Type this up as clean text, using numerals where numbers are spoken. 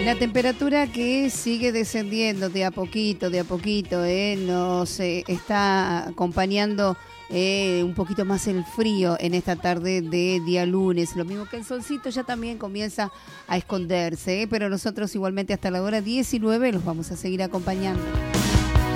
La temperatura que sigue descendiendo de a poquito, nos está acompañando un poquito más el frío en esta tarde de día lunes. Lo mismo que el solcito ya también comienza a esconderse, pero nosotros igualmente hasta la hora 19 los vamos a seguir acompañando.